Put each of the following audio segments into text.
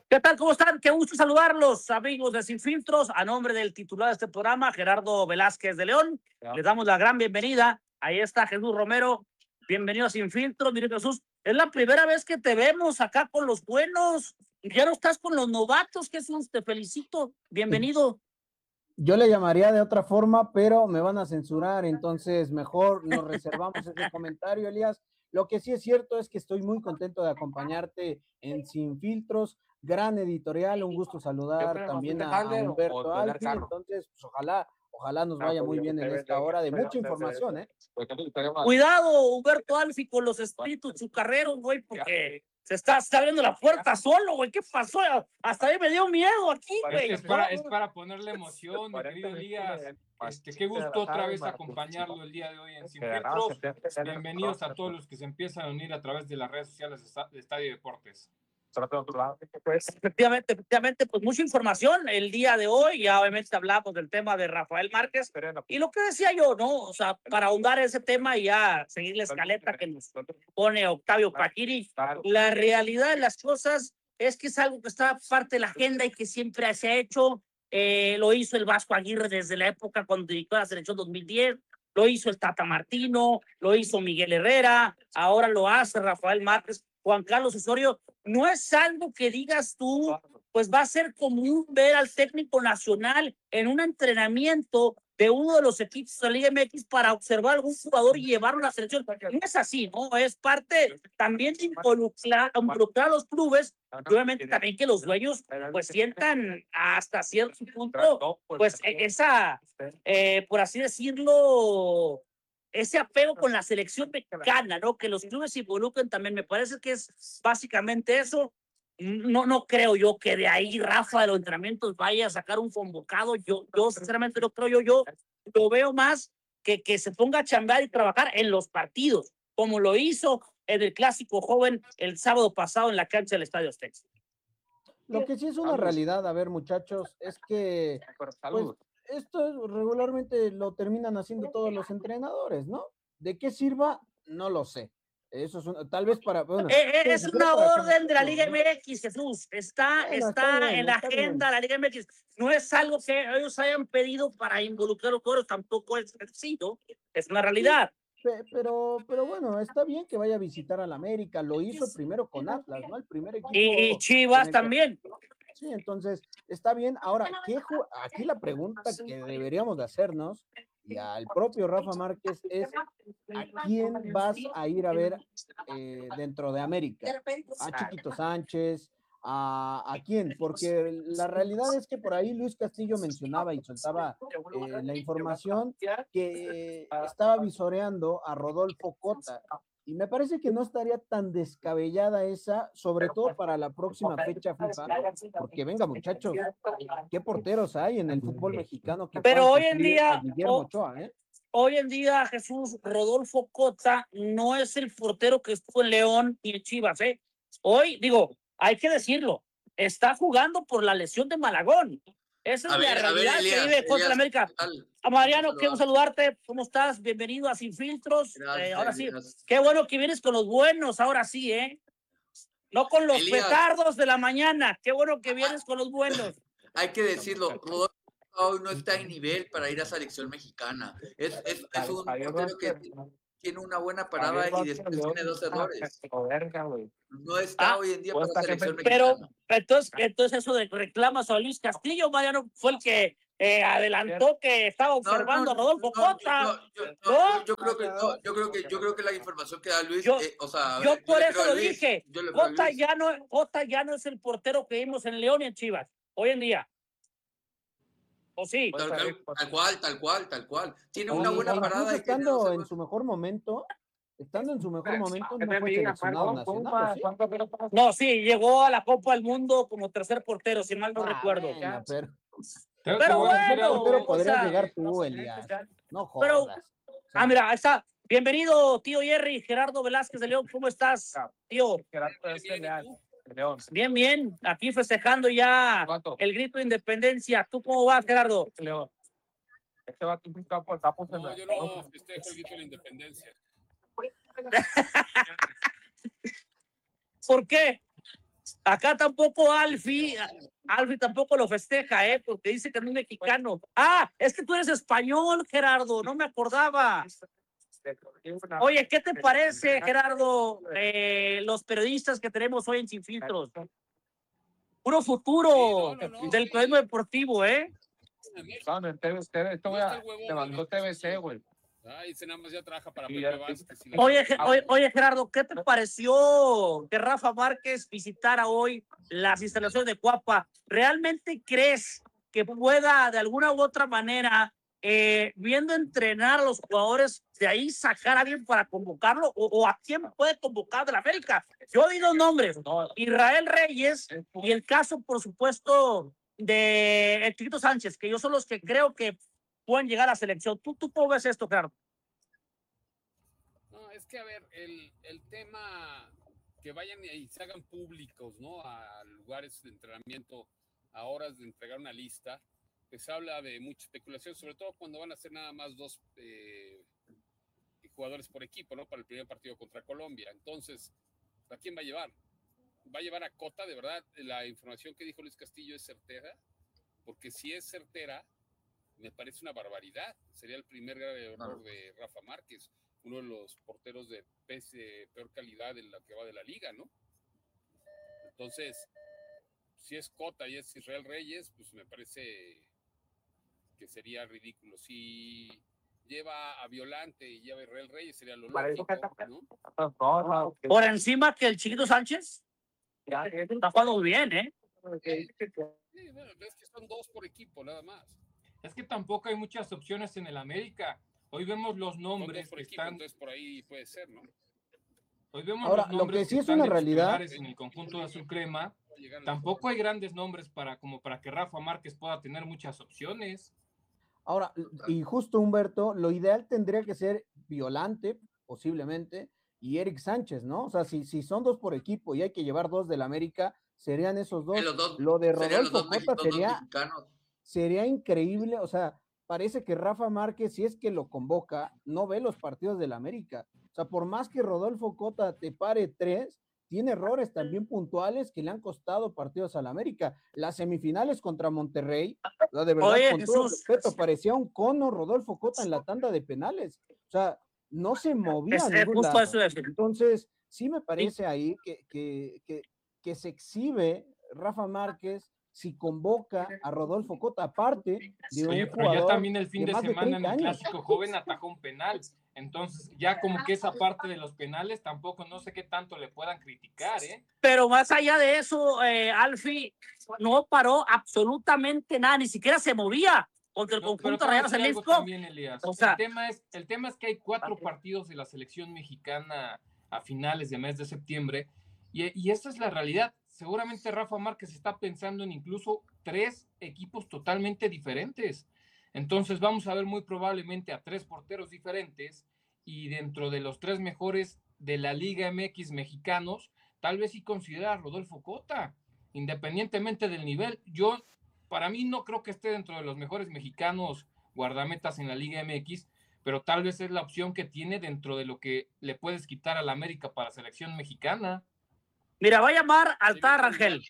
¿Qué tal? ¿Cómo están? Qué gusto saludarlos, amigos de Sin Filtros. A nombre del titular de este programa, Gerardo Velázquez de León, les damos la gran bienvenida. Ahí está Jesús Romero. Bienvenido a Sin Filtros. Mire, Jesús, es la primera vez que te vemos acá con los buenos. Ya no estás con los novatos, Jesús. Te felicito. Bienvenido. Yo le llamaría de otra forma, pero me van a censurar, entonces mejor nos reservamos ese comentario, Elías. Lo que sí es cierto es que estoy muy contento de acompañarte en Sin Filtros, gran editorial, un gusto saludar también a Humberto Alfi, entonces pues, ojalá nos vaya muy bien en esta hora de mucha información, ¿eh? Cuidado, Humberto Alfi, con los espíritus chucarreros, güey, porque se está abriendo la puerta solo, güey. ¿Qué pasó? Hasta ahí me dio miedo aquí, güey. Es para ponerle emoción, mi querido Elías. Qué gusto otra vez acompañarlo el día de hoy en Sin Filtros. Bienvenidos a todos los que se empiezan a unir a través de las redes sociales de Estadio Deportes. Pues efectivamente, pues mucha información el día de hoy. Ya obviamente hablamos del tema de Rafael Márquez y lo que decía yo, ¿no? O sea, para ahondar ese tema y ya seguir la escaleta que nos pone Octavio Pajiri, la realidad de las cosas es que es algo que está parte de la agenda y que siempre se ha hecho. Lo hizo el Vasco Aguirre desde la época cuando dirigió la selección 2010, lo hizo el Tata Martino, lo hizo Miguel Herrera, ahora lo hace Rafael Márquez, Juan Carlos Osorio. No es algo que digas tú, pues va a ser común ver al técnico nacional en un entrenamiento de uno de los equipos de la Liga MX para observar a algún jugador y llevarlo a la selección. No es así, ¿no? Es parte también de involucrar a los clubes, y obviamente también que los dueños pues sientan hasta cierto punto, pues esa, por así decirlo, ese apego con la selección mexicana, ¿no? Que los clubes se involucren también, me parece que es básicamente eso. No creo yo que de ahí Rafa de los entrenamientos vaya a sacar un convocado. Yo sinceramente no creo. Yo lo veo más que se ponga a chambear y trabajar en los partidos, como lo hizo en el Clásico Joven el sábado pasado en la cancha del Estadio Azteca. Lo que sí es una realidad, a ver, muchachos, es que pues, esto regularmente lo terminan haciendo todos los entrenadores, ¿no? ¿De qué sirva? No lo sé. Eso es tal vez para. Bueno, es una orden de la Liga MX, Jesús. Está bien, en la agenda de la Liga MX. No es algo que ellos hayan pedido para involucrar a los jugadores, tampoco es sencillo. Es una realidad. Pero bueno, está bien que vaya a visitar al América. Lo hizo primero con Atlas, ¿no? El primer equipo. Y Chivas también. Sí, entonces está bien. Ahora, aquí la pregunta que deberíamos de hacernos y al propio Rafa Márquez es ¿a quién vas a ir a ver dentro de América? ¿A Chiquito Sánchez? ¿A quién? Porque la realidad es que por ahí Luis Castillo mencionaba y soltaba la información que estaba visoreando a Rodolfo Cota. Y me parece que no estaría tan descabellada esa, sobre todo para la próxima fecha FIFA, porque venga muchachos, qué porteros hay en el fútbol mexicano que pero hoy en día Guillermo Ochoa, ¿eh? Hoy en día, Jesús, Rodolfo Cota no es el portero que estuvo en León y en Chivas, ¿eh? Hoy, digo, hay que decirlo, está jugando por la lesión de Malagón. Esa es la realidad que vive contra América. Mariano, quiero saludarte. ¿Cómo estás? Bienvenido a Sin Filtros. Ahora sí, qué bueno que vienes con los buenos, ahora sí, ¿eh? No con los petardos de la mañana. Qué bueno que vienes con los buenos. Hay que decirlo, Rodolfo hoy no está en nivel para ir a selección mexicana. Es un portero que tiene una buena parada y después tiene 2 errores. No está hoy en día para la selección mexicana. Pero entonces eso de reclamas a Luis Castillo, Mariano, fue el que adelantó que estaba observando a Rodolfo Cota. Yo creo que la información que da Luis, yo por eso lo dije. Cota ya no es el portero que vimos en León y en Chivas hoy en día. ¿O sí? Tal cual. Tiene una buena parada. Estando en su mejor momento, no fue seleccionado nacional, ¿sí? No, sí, llegó a la Copa del Mundo como tercer portero, si mal no recuerdo. Bueno, pero bueno, pero podrías llegar tú, Elías. No jodas. Mira, ahí está. Bienvenido, tío Jerry, Gerardo Velázquez de León. ¿Cómo estás, tío? Bien. Aquí festejando ya el grito de independencia. ¿Tú cómo vas, Gerardo? No, yo no festejo el grito de la independencia. ¿Por qué? Acá tampoco Alfie tampoco lo festeja, porque dice que no es mexicano. Ah, es que tú eres español, Gerardo, no me acordaba. Oye, ¿qué te parece, Gerardo, los periodistas que tenemos hoy en Sin Filtros? Puro futuro del periodismo deportivo, Levantó TVC, güey. Ay, ese nada más ya trabaja para Pepe Vázquez. Oye, Gerardo, ¿qué te pareció que Rafa Márquez visitara hoy las instalaciones de Cuapa? ¿Realmente crees que pueda de alguna u otra manera, viendo entrenar a los jugadores, de ahí sacar a alguien para convocarlo? ¿O a quién puede convocar de la América? Yo di dos nombres, Israel Reyes y el caso, por supuesto, de el Chiquito Sánchez, que yo son los que creo que pueden llegar a la selección. ¿Tú cómo ves esto, Gerardo? No, es que, a ver, el tema que vayan y se hagan públicos, ¿no? A lugares de entrenamiento, a horas de entregar una lista, pues habla de mucha especulación, sobre todo cuando van a ser nada más dos jugadores por equipo, ¿no? Para el primer partido contra Colombia. Entonces, ¿a quién va a llevar? ¿Va a llevar a Cota? De verdad, la información que dijo Luis Castillo es certera, porque si es certera, me parece una barbaridad. Sería el primer grave error de Rafa Márquez, uno de los porteros de peor calidad en la que va de la liga, ¿no? Entonces, si es Cota y es Israel Reyes, pues me parece que sería ridículo. Si lleva a Violante y lleva a Israel Reyes, sería lo lógico, ¿no? Por encima que el Chiquito Sánchez. Está jugando muy bien, Sí, bueno, es que son dos por equipo, nada más. Es que tampoco hay muchas opciones en el América. Hoy vemos los nombres por que equipo, están. entonces por ahí puede ser, ¿no? Hoy vemos Ahora, los nombres lo que sí que es están una de realidad titulares en el conjunto de Azul Crema. Tampoco hay grandes nombres para que Rafa Márquez pueda tener muchas opciones. Ahora, y justo Humberto, lo ideal tendría que ser Violante, posiblemente, y Eric Sánchez, ¿no? O sea, si son dos por equipo y hay que llevar dos del América, serían esos dos. Lo de Rodolfo Cota sería increíble, o sea, parece que Rafa Márquez, si es que lo convoca, no ve los partidos del América. O sea, por más que Rodolfo Cota te pare 3, tiene errores también puntuales que le han costado partidos al América. Las semifinales contra Monterrey, de verdad, oye, con todo respeto, parecía un cono Rodolfo Cota en la tanda de penales. O sea, no se movía a ningún lado. Entonces, sí me parece ahí que se exhibe Rafa Márquez si convoca a Rodolfo Cota, aparte de un jugador. Pero ya también el fin de semana en el años. Clásico Joven atajó un penal. Entonces, ya como que esa parte de los penales tampoco no sé qué tanto le puedan criticar, Pero más allá de eso, Alfie no paró absolutamente nada, ni siquiera se movía contra el conjunto Real Jalisco. También, Elías. O sea, el tema es que hay 4 partidos de la selección mexicana a finales de mes de septiembre y esa es la realidad. Seguramente Rafa Márquez está pensando en incluso 3 equipos totalmente diferentes. Entonces vamos a ver muy probablemente a 3 porteros diferentes y dentro de los 3 mejores de la Liga MX mexicanos, tal vez sí considera a Rodolfo Cota, independientemente del nivel. Para mí no creo que esté dentro de los mejores mexicanos guardametas en la Liga MX, pero tal vez es la opción que tiene dentro de lo que le puedes quitar a la América para selección mexicana. Mira, va a llamar Altar Rangel.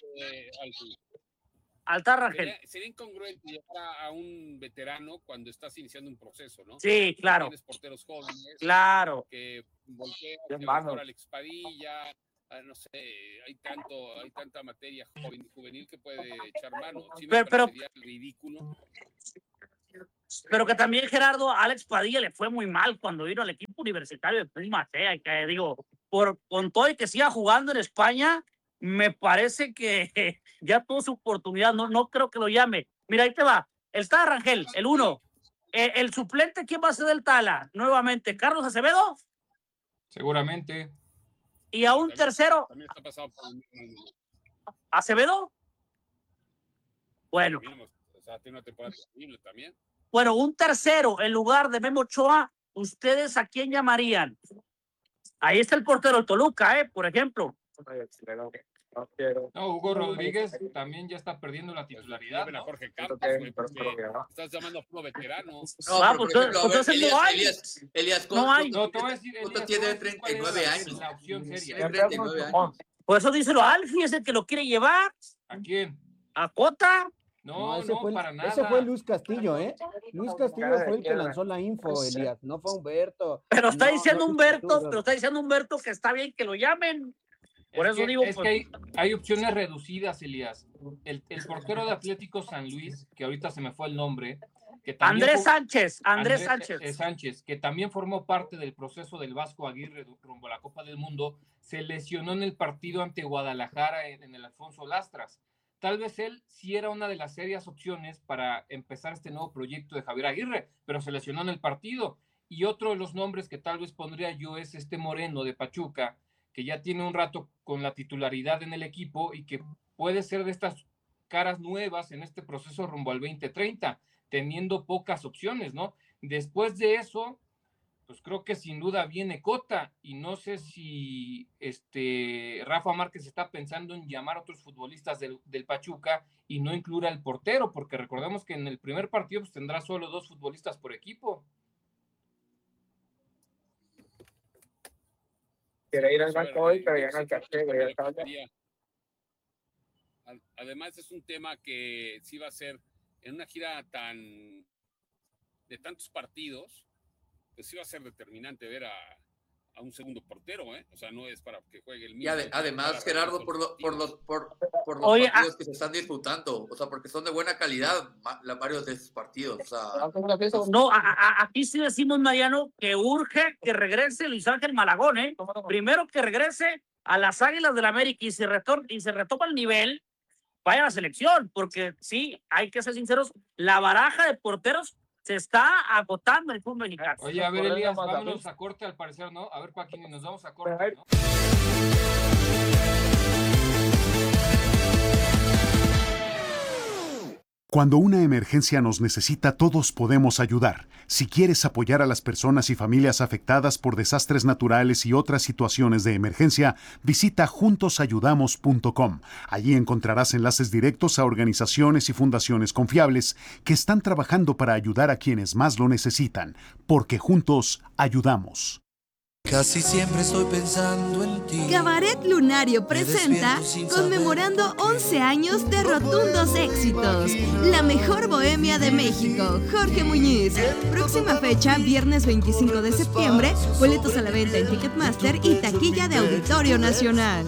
Altar Rangel. Sería incongruente llevar a un veterano cuando estás iniciando un proceso, ¿no? Sí, claro. Tienes porteros jóvenes. Claro. Que voltean a Alex Padilla, no sé, hay tanta materia juvenil que puede echar mano. Sí me parecería ridículo. Pero que también, Gerardo, a Alex Padilla le fue muy mal cuando vino al equipo universitario de Pumas, que digo, con todo y que siga jugando en España, me parece que ya tuvo su oportunidad, no creo que lo llame. Mira, ahí te va, está Rangel, el 1. El suplente, ¿quién va a ser del Tala? Nuevamente, ¿Carlos Acevedo? Seguramente. Y a un tercero. También está pasado por ¿Acevedo? Bueno. O sea, tiene una temporada terrible también. Bueno, un tercero en lugar de Memo Ochoa, ¿ustedes a quién llamarían? Ahí está el portero del Toluca, por ejemplo. No, Hugo Rodríguez también ya está perdiendo la titularidad. ¿No? A Jorge Campos, estás llamando a uno veterano. No, por ejemplo, Elías no hay. No, te voy a decir, Cota tiene 39 años. La opción seria. Tiene 39 años. Por eso díselo a Alfie, es el que lo quiere llevar. ¿A quién? ¿A Cota? No, Para nada. Ese fue Luis Castillo, ¿eh? Luis Castillo fue el que lanzó la info, Elías. No fue Humberto. Pero está diciendo Humberto, Humberto, que está bien que lo llamen. Por eso digo, es que hay opciones reducidas, Elías. El portero de Atlético San Luis, que ahorita se me fue el nombre, que Andrés Sánchez, Sánchez, que también formó parte del proceso del Vasco Aguirre rumbo a la Copa del Mundo, se lesionó en el partido ante Guadalajara en el Alfonso Lastras. Tal vez él sí era una de las serias opciones para empezar este nuevo proyecto de Javier Aguirre, pero se lesionó en el partido. Y otro de los nombres que tal vez pondría yo es Moreno de Pachuca, que ya tiene un rato con la titularidad en el equipo y que puede ser de estas caras nuevas en este proceso rumbo al 2030, teniendo pocas opciones, ¿no? Después de eso, pues creo que sin duda viene Cota, y no sé si Rafa Márquez está pensando en llamar a otros futbolistas del Pachuca y no incluir al portero, porque recordemos que en el primer partido pues tendrá solo 2 futbolistas por equipo. Quiere ir al banco hoy, pero ya no alcancé, güey. Además, es un tema que sí va a ser en una gira de tantos partidos, pues sí va a ser determinante ver a un segundo portero, ¿eh? O sea, no es para que juegue el mismo. Y además, Gerardo, por los Oye, partidos que se están disputando, o sea, porque son de buena calidad varios de esos partidos. O sea, no, aquí sí decimos, Mariano, que urge que regrese Luis Ángel Malagón, ¿eh? Primero que regrese a las Águilas del América y se retoma el nivel, vaya a la selección, porque sí, hay que ser sinceros, la baraja de porteros se está agotando el fútbol mexicano. Oye, a ver, Elías, vámonos a corte al parecer, ¿no? A ver, Joaquín, nos vamos a corte, ¿no? Cuando una emergencia nos necesita, todos podemos ayudar. Si quieres apoyar a las personas y familias afectadas por desastres naturales y otras situaciones de emergencia, visita juntosayudamos.com. Allí encontrarás enlaces directos a organizaciones y fundaciones confiables que están trabajando para ayudar a quienes más lo necesitan, porque juntos ayudamos. Casi siempre estoy pensando en ti. Cabaret Lunario presenta conmemorando 11 años de rotundos éxitos. La mejor bohemia de México, Jorge Muñiz. Próxima fecha, viernes 25 de septiembre. Boletos a la venta en Ticketmaster y taquilla de Auditorio Nacional.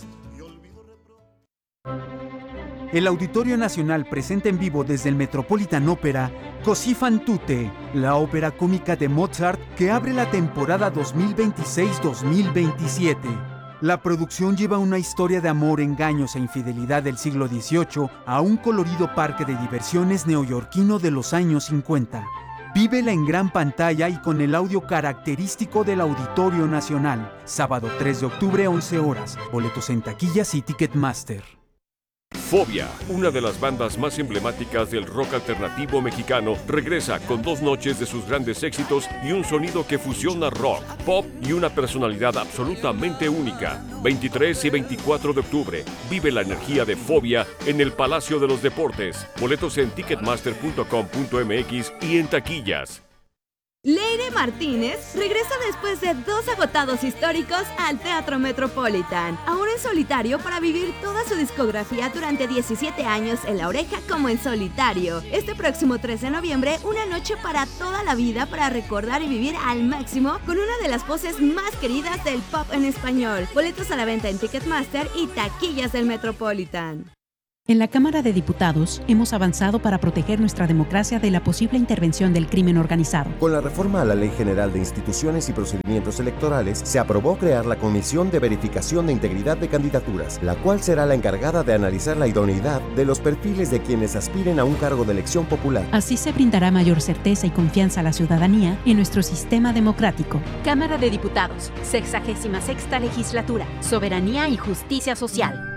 El Auditorio Nacional presenta en vivo desde el Metropolitan Opera Così fan tutte, la ópera cómica de Mozart que abre la temporada 2026-2027. La producción lleva una historia de amor, engaños e infidelidad del siglo XVIII a un colorido parque de diversiones neoyorquino de los años 50. Vívela en gran pantalla y con el audio característico del Auditorio Nacional. Sábado 3 de octubre, 11 horas. Boletos en taquillas y Ticketmaster. Fobia, una de las bandas más emblemáticas del rock alternativo mexicano, regresa con 2 noches de sus grandes éxitos y un sonido que fusiona rock, pop y una personalidad absolutamente única. 23 y 24 de octubre, vive la energía de Fobia en el Palacio de los Deportes. Boletos en ticketmaster.com.mx y en taquillas. Leire Martínez regresa después de 2 agotados históricos al Teatro Metropolitan, ahora en solitario para vivir toda su discografía durante 17 años en La Oreja como en solitario. Este próximo 3 de noviembre, una noche para toda la vida para recordar y vivir al máximo con una de las voces más queridas del pop en español. Boletos a la venta en Ticketmaster y taquillas del Metropolitan. En la Cámara de Diputados hemos avanzado para proteger nuestra democracia de la posible intervención del crimen organizado. Con la reforma a la Ley General de Instituciones y Procedimientos Electorales, se aprobó crear la Comisión de Verificación de Integridad de Candidaturas, la cual será la encargada de analizar la idoneidad de los perfiles de quienes aspiren a un cargo de elección popular. Así se brindará mayor certeza y confianza a la ciudadanía en nuestro sistema democrático. Cámara de Diputados, 66ª Legislatura, Soberanía y Justicia Social.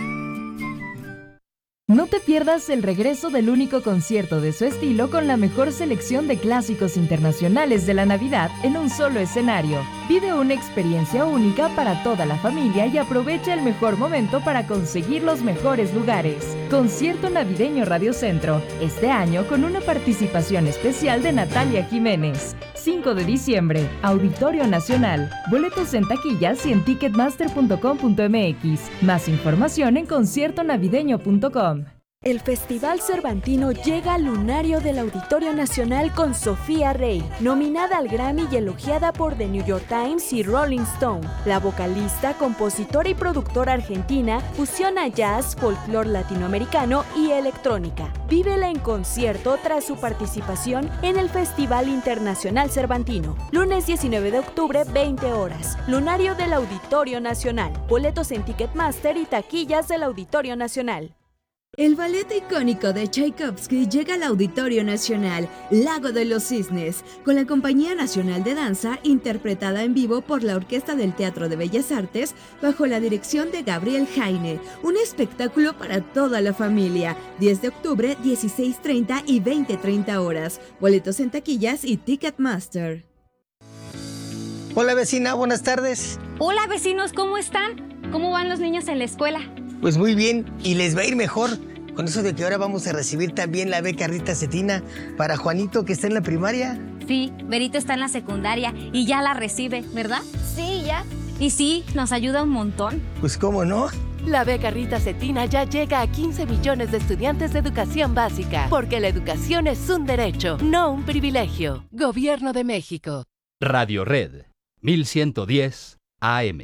No te pierdas el regreso del único concierto de su estilo con la mejor selección de clásicos internacionales de la Navidad en un solo escenario. Vive una experiencia única para toda la familia y aprovecha el mejor momento para conseguir los mejores lugares. Concierto Navideño Radio Centro, este año con una participación especial de Natalia Jiménez. 5 de diciembre, Auditorio Nacional. Boletos en taquillas y en ticketmaster.com.mx. Más información en conciertonavideño.com. El Festival Cervantino llega al lunario del Auditorio Nacional con Sofía Rey, nominada al Grammy y elogiada por The New York Times y Rolling Stone. La vocalista, compositora y productora argentina fusiona jazz, folclore latinoamericano y electrónica. Vívela en concierto tras su participación en el Festival Internacional Cervantino. Lunes 19 de octubre, 20 horas. Lunario del Auditorio Nacional. Boletos en Ticketmaster y taquillas del Auditorio Nacional. El ballet icónico de Tchaikovsky llega al Auditorio Nacional, Lago de los Cisnes, con la Compañía Nacional de Danza, interpretada en vivo por la Orquesta del Teatro de Bellas Artes, bajo la dirección de Gabriel Heine. Un espectáculo para toda la familia. 10 de octubre, 16:30 y 20:30 horas. Boletos en taquillas y Ticketmaster. Hola vecina, buenas tardes. Hola vecinos, ¿cómo están? ¿Cómo van los niños en la escuela? Pues muy bien, y les va a ir mejor con eso de que ahora vamos a recibir también la beca Rita Cetina para Juanito, que está en la primaria. Sí, Berito está en la secundaria y ya la recibe, ¿verdad? Sí, ya. Y sí, nos ayuda un montón. Pues cómo no. La beca Rita Cetina ya llega a 15 millones de estudiantes de educación básica, porque la educación es un derecho, no un privilegio. Gobierno de México. Radio Red, 1110 AM.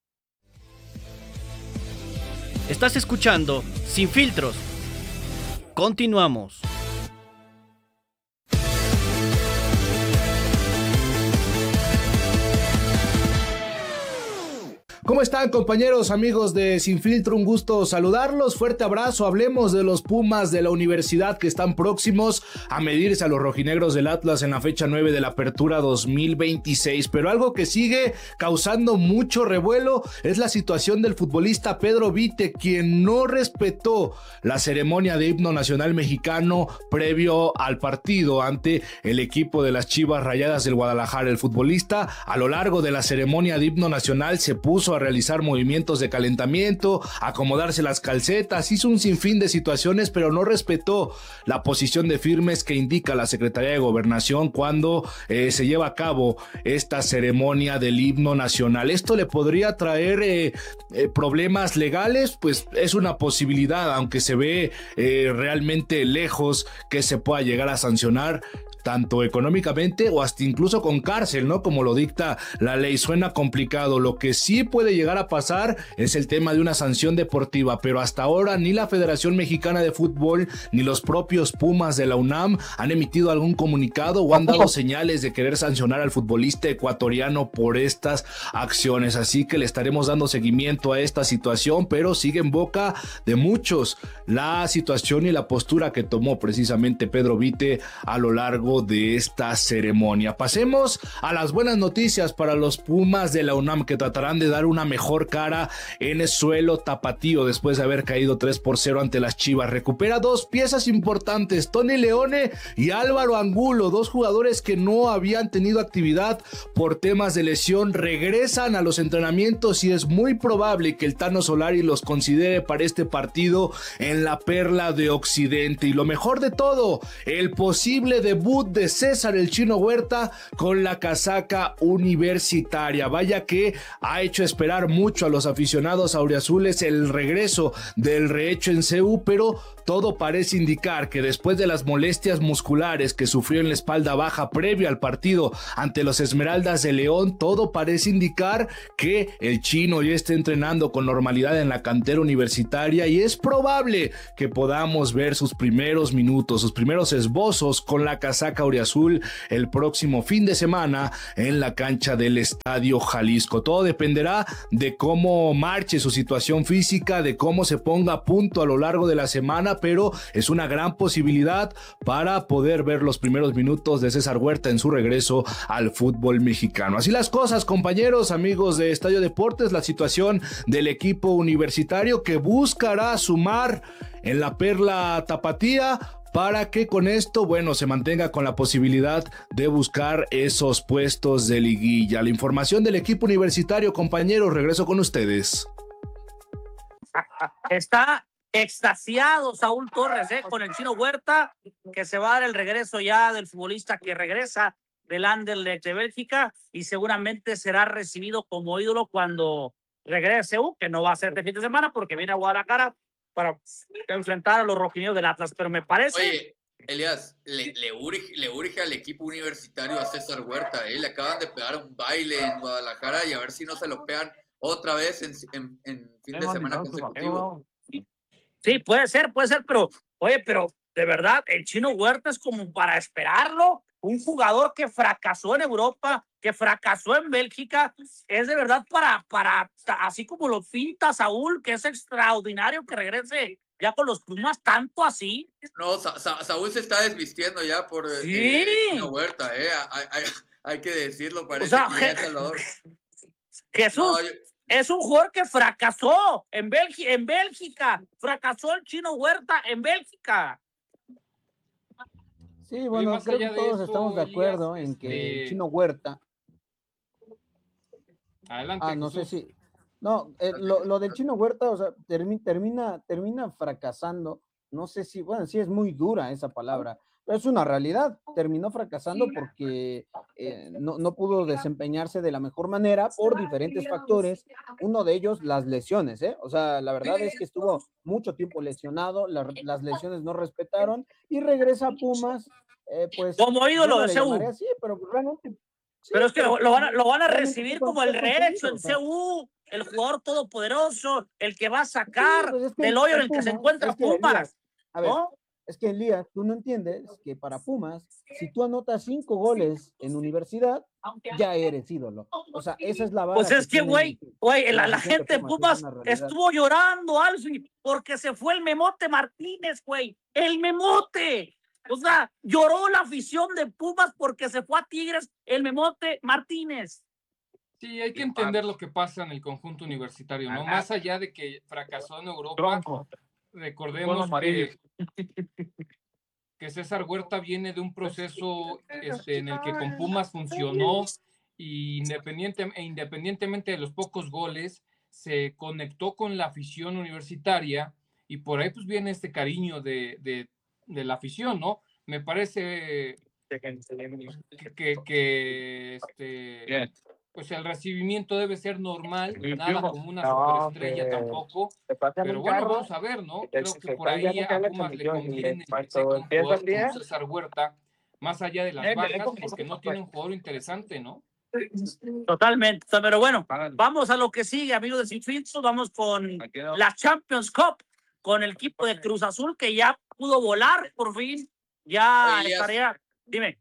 Estás escuchando Sin Filtros. Continuamos. ¿Cómo están, compañeros, amigos de Sin Filtro? Un gusto saludarlos. Fuerte abrazo. Hablemos de los Pumas de la Universidad que están próximos a medirse a los rojinegros del Atlas en la fecha 9 de la Apertura 2026. Pero algo que sigue causando mucho revuelo es la situación del futbolista Pedro Vite, quien no respetó la ceremonia de himno nacional mexicano previo al partido ante el equipo de las Chivas Rayadas del Guadalajara. El futbolista, a lo largo de la ceremonia de himno nacional, se puso a realizar movimientos de calentamiento, acomodarse las calcetas, hizo un sinfín de situaciones, pero no respetó la posición de firmes que indica la Secretaría de Gobernación cuando se lleva a cabo esta ceremonia del himno nacional. Esto le podría traer problemas legales, pues es una posibilidad, aunque se ve realmente lejos que se pueda llegar a sancionar tanto económicamente o hasta incluso con cárcel, ¿no? Como lo dicta la ley. Suena complicado. Lo que sí puede llegar a pasar es el tema de una sanción deportiva, pero hasta ahora ni la Federación Mexicana de Fútbol ni los propios Pumas de la UNAM han emitido algún comunicado o han dado señales de querer sancionar al futbolista ecuatoriano por estas acciones. Así que le estaremos dando seguimiento a esta situación, pero sigue en boca de muchos la situación y la postura que tomó precisamente Pedro Vite a lo largo de esta ceremonia. Pasemos a las buenas noticias para los Pumas de la UNAM, que tratarán de dar una mejor cara en el suelo tapatío después de haber caído 3-0 ante las Chivas. Recupera dos piezas importantes, Tony Leone y Álvaro Angulo, dos jugadores que no habían tenido actividad por temas de lesión, regresan a los entrenamientos y es muy probable que el Tano Solari los considere para este partido en la Perla de Occidente. Y lo mejor de todo, el posible debut de César el Chino Huerta con la casaca universitaria. Vaya que ha hecho esperar mucho a los aficionados auriazules el regreso del rehecho en CU, pero todo parece indicar que después de las molestias musculares que sufrió en la espalda baja previo al partido ante los Esmeraldas de León, todo parece indicar que el Chino ya está entrenando con normalidad en la cantera universitaria y es probable que podamos ver sus primeros minutos, sus primeros esbozos con la casaca auriazul el próximo fin de semana en la cancha del Estadio Jalisco. Todo dependerá de cómo marche su situación física, de cómo se ponga a punto a lo largo de la semana, pero es una gran posibilidad para poder ver los primeros minutos de César Huerta en su regreso al fútbol mexicano. Así las cosas, compañeros, amigos de Estadio Deportes, la situación del equipo universitario que buscará sumar en la Perla Tapatía para que con esto, bueno, se mantenga con la posibilidad de buscar esos puestos de liguilla. La información del equipo universitario, compañeros, regreso con ustedes. Está extasiado Saúl Torres con el Chino Huerta, que se va a dar el regreso ya del futbolista que regresa del Anderlecht de Bélgica y seguramente será recibido como ídolo cuando regrese, que no va a ser de fin de semana porque viene a Guadalajara para enfrentar a los rojinegros del Atlas, pero me parece... Oye, Elías, le urge al equipo universitario a César Huerta, le acaban de pegar un baile en Guadalajara y a ver si no se lo pegan otra vez en fin de semana consecutivo. Sí, puede ser, pero, oye, pero de verdad, el Chino Huerta es como para esperarlo. Un jugador que fracasó en Europa, que fracasó en Bélgica, es de verdad para así como lo pinta Saúl, que es extraordinario que regrese ya con los Pumas, tanto así. No, Saúl se está desvistiendo ya por Chino Huerta, hay que decirlo, parece que ya es Salvador. Jesús. No, es un jugador que fracasó en Bélgica. Fracasó el Chino Huerta en Bélgica. Sí, bueno, creo que todos estamos de acuerdo en que el Chino Huerta... Adelante, no sé si... No, lo del Chino Huerta, o sea, termina fracasando. No sé si, bueno, sí es muy dura esa palabra, pero es una realidad. Terminó fracasando porque no pudo desempeñarse de la mejor manera por diferentes factores. Uno de ellos, las lesiones, O sea, la verdad es que estuvo mucho tiempo lesionado, las lesiones no respetaron y regresa a Pumas, pues... Como ídolo de CU. Sí, pero realmente... Sí, pero es que lo van a recibir como el rehecho en CU, el jugador todopoderoso, el que va a sacar del hoyo en el que se encuentra Pumas. A ver, es que Elías, tú no entiendes que para Pumas, si tú anotas 5 goles en universidad, ya eres ídolo. O sea, esa es la vara. Pues es que, güey, la gente de Pumas estuvo llorando, Alfie, porque se fue el Memote Martínez, güey. ¡El Memote! O sea, lloró la afición de Pumas porque se fue a Tigres el Memote Martínez. Sí, hay que entender lo que pasa en el conjunto universitario, ¿no? Más allá de que fracasó en Europa, recordemos que César Huerta viene de un proceso en el que con Pumas funcionó y independientemente de los pocos goles, se conectó con la afición universitaria y por ahí pues viene este cariño de la afición, ¿no? Me parece que pues el recibimiento debe ser normal, nada como una superestrella tampoco, pero bueno, vamos a ver, ¿no? Creo que por ahí a Pumas le conviene un jugador como César Huerta, más allá de las bajas, porque no tiene un jugador interesante, ¿no? Totalmente, pero bueno, vamos a lo que sigue, amigos de Sin Filtros, vamos con la Champions Cup, con el equipo de Cruz Azul que ya pudo volar por fin, ya estaría, dime.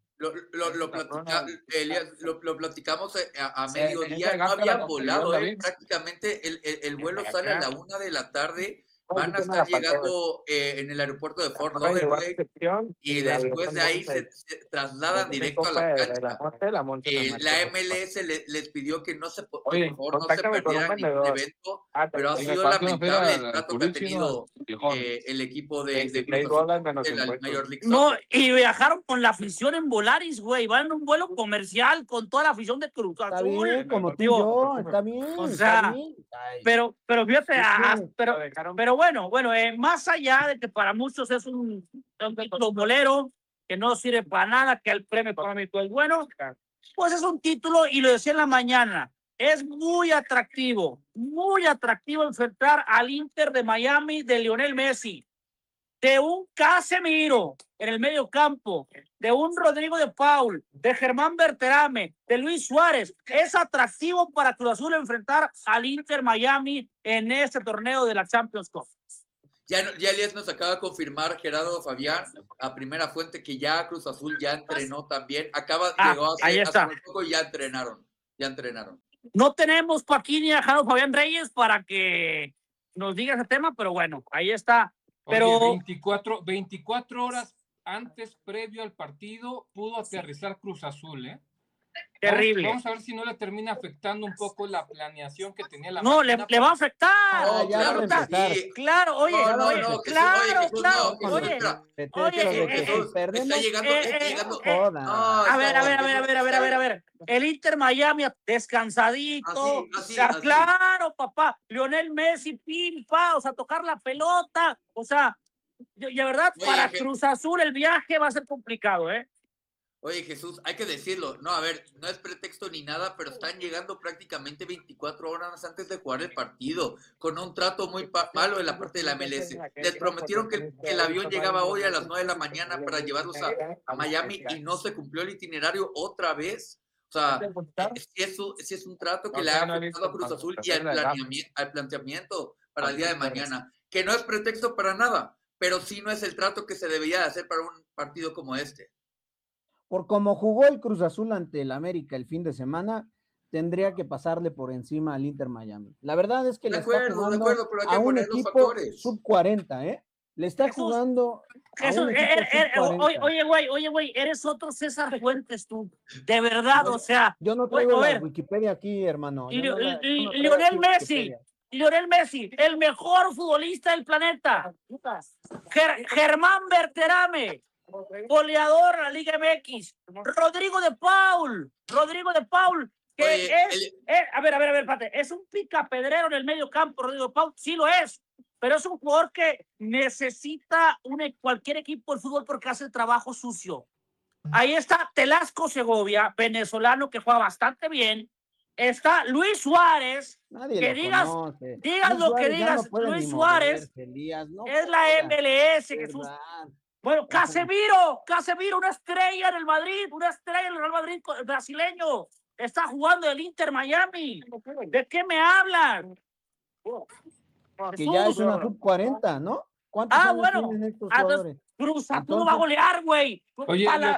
Lo platicamos a mediodía, no habían volado, prácticamente el vuelo sale a la 1 de la tarde, van a estar llegando en el aeropuerto de Fort Lauderdale y después de ahí se trasladan directo a la cancha. La MLS les pidió que por favor no se perdieran ningún evento, pero ha sido lamentable el trato que ha tenido el equipo de la Major League Soccer. No, y viajaron con la afición en Volaris, güey, van en un vuelo comercial con toda la afición de Cruz Azul. Está bien, como tú y yo, está bien. O sea, pero fíjate, pero bueno, más allá de que para muchos es un bolero que no sirve para nada, que el premio económico es bueno, pues es un título, y lo decía en la mañana, es muy atractivo enfrentar al Inter de Miami de Lionel Messi, de un Casemiro en el medio campo, de un Rodrigo de Paul, de Germán Berterame, de Luis Suárez. Es atractivo para Cruz Azul enfrentar al Inter Miami en este torneo de la Champions Cup. Ya Elías nos acaba de confirmar, Gerardo Fabián, a primera fuente, que ya Cruz Azul ya entrenó también. Llegó hace muy poco y ya entrenaron. No tenemos pa' aquí ni a Gerardo Fabián Reyes para que nos diga ese tema, pero bueno, ahí está. Pero 24 horas antes, previo al partido, pudo aterrizar Cruz Azul, ¿eh? Terrible. Vamos a ver si no le termina afectando un poco la planeación que tenía la No, le va a afectar. Claro, oye, está llegando. A ver. El Inter Miami descansadito. Claro, papá. Lionel Messi, pimpa, o sea, tocar la pelota. O sea, de verdad, para Cruz Azul el viaje va a ser complicado, ¿eh? Oye, Jesús, hay que decirlo. No, a ver, no es pretexto ni nada, pero están llegando prácticamente 24 horas antes de jugar el partido, con un trato muy malo de la parte de la MLS. Les prometieron que el avión llegaba hoy a las 9 de la mañana para llevarlos a Miami y no se cumplió el itinerario otra vez. O sea, sí es un trato que le ha afectado a Cruz Azul y al planteamiento para el día de mañana, que no es pretexto para nada, pero sí no es el trato que se debía hacer para un partido como este. Por como jugó el Cruz Azul ante el América el fin de semana, tendría que pasarle por encima al Inter Miami. La verdad es que le está jugando a un equipo sub-40, ¿eh? Le está jugando Jesús, oye, güey, eres otro César Fuentes tú, de verdad, o sea. Yo no traigo la Wikipedia aquí, hermano. Lionel Messi, el mejor futbolista del planeta. Germán Berterame, goleador de la Liga MX. Rodrigo de Paul, que a ver, espérate, es un picapedrero en el medio campo, Rodrigo de Paul, sí lo es, pero es un jugador que necesita cualquier equipo del fútbol porque hace el trabajo sucio. Ahí está Telasco Segovia, venezolano, que juega bastante bien. Está Luis Suárez, que digas lo que digas, Luis Suárez es la MLS, Jesús. Bueno, Casemiro, una estrella en el Madrid, una estrella en el Real Madrid brasileño, está jugando el Inter Miami. ¿De qué me hablan? Que ya es una sub-40, ¿no? ¿Cuántos años tienen estos jugadores? Cruz Azul va a golear, güey. Para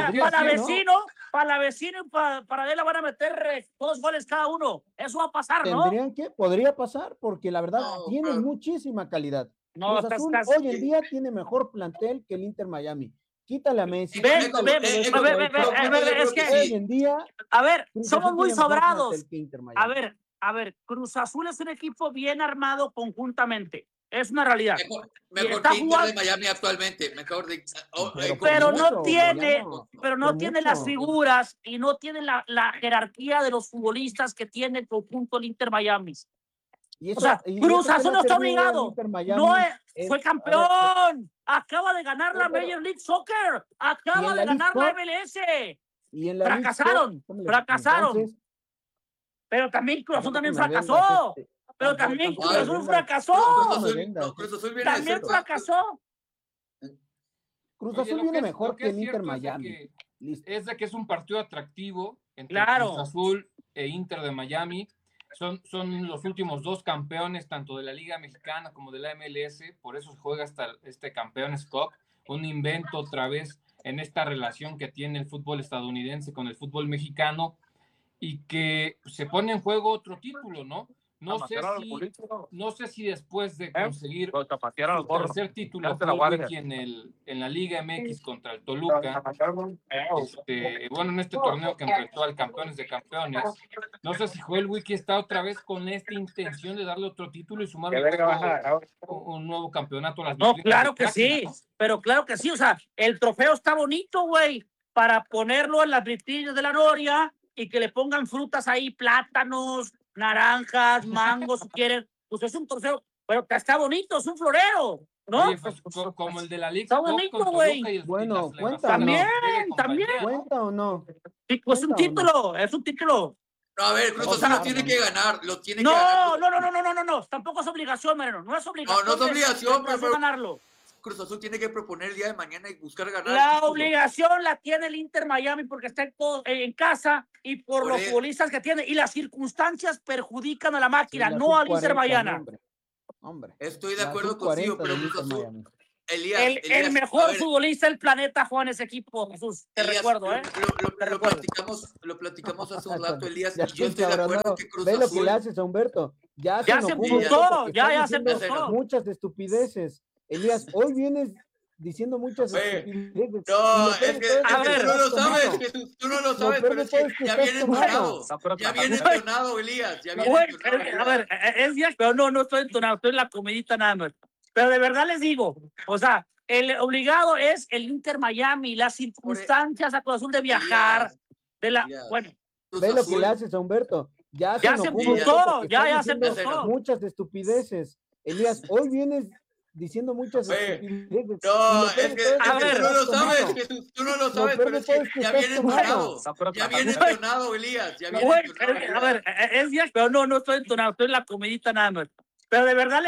la vecino y para Adela van a meter 2 goles cada uno. Eso va a pasar, ¿no? Podría pasar, porque la verdad tiene muchísima calidad. Cruz Azul hoy en día tiene mejor plantel que el Inter Miami. Quítale a Messi. Es que hoy en día, a ver, somos muy sobrados. A ver, Cruz Azul es un equipo bien armado conjuntamente. Es una realidad. Mejor que Inter de Miami actualmente. Pero no tiene las figuras y no tiene la jerarquía de los futbolistas que tiene el conjunto del Inter Miami. Cruz Azul no está obligado. Fue campeón. Acaba de ganar la Major League Soccer. Acaba de ganar la MLS. Fracasaron. Pero también Cruz Azul también fracasó. También fracasó. Cruz Azul viene mejor que el Inter Miami. Es de que es un partido atractivo entre Cruz Azul e Inter de Miami. Son los últimos 2 campeones, tanto de la Liga Mexicana como de la MLS. Por eso se juega hasta este Campeones Cup. Un invento otra vez en esta relación que tiene el fútbol estadounidense con el fútbol mexicano y que se pone en juego otro título, ¿no? No sé si después de conseguir su tercer título en la Liga MX contra el Toluca, en este torneo que enfrentó al Campeones de Campeones, no sé si Joel Wiki está otra vez con esta intención de darle otro título y sumar un nuevo campeonato a las No, claro que sí, pero claro que sí, o sea, el trofeo está bonito, güey, para ponerlo en las vitrinas de la Noria y que le pongan frutas ahí, plátanos, naranjas, mangos, si quieren, pues es un trofeo, pero está bonito, es un florero, ¿no? Oye, pues, como el de la Liga. Está bonito, güey. Bueno, cuenta. También. ¿Cuenta o no? Sí, pues es un título. No, a ver, Cruz Azul lo tiene que ganar, No, tampoco es obligación, Mariano, no es obligación. No es obligación, pero ganarlo. Cruz Azul tiene que proponer el día de mañana y buscar ganar. La obligación la tiene el Inter Miami porque está en casa y por los futbolistas que tiene. Y las circunstancias perjudican a la máquina, no al Inter Miami. Hombre. Estoy de acuerdo contigo, pero Cruz Azul. Elías, el mejor futbolista del planeta juega en ese equipo, Jesús. Te recuerdo, ¿eh? Lo platicamos hace un rato, Elías. Y yo estoy de acuerdo que Cruz Azul. Ve lo que le haces a Humberto. Ya se emputó, ya se emputó. Muchas estupideces. Elías, hoy vienes diciendo muchas estupideces. No, es que tú no lo sabes, Jesús, tú no lo sabes, pero es que ya viene entonado. Ya viene entonado, Elías. A ver, pero no estoy entonado, estoy en la comidita nada más. Pero de verdad les digo, o sea, el obligado es el Inter Miami, las circunstancias a Cruz Azul de viajar, bueno. Ve lo que le haces a Humberto. Ya se emputó, ya se emputó. Muchas estupideces. Elías, hoy vienes diciendo muchas estupideces. No, es que A ver, tú no lo sabes, Jesús, tú no lo sabes, pero es que ya viene entonado. Ya viene entonado, Elías. Ya viene Güey, entonado. a ver, es cierto, pero no estoy entonado, estoy en la comidita nada más. Pero de verdad